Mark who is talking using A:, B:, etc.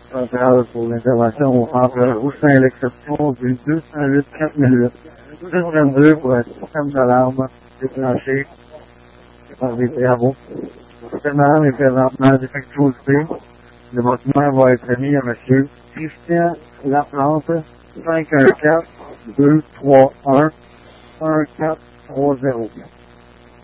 A: centrale pour l'intervention entre Roussin et l'exception du 208-4008. 622 pour un système d'alarme déclenché par des travaux. Le système d'alarme est présentement défectuosité. Le bâtiment va être mis à M. Christian Laplante, 514-231-1430.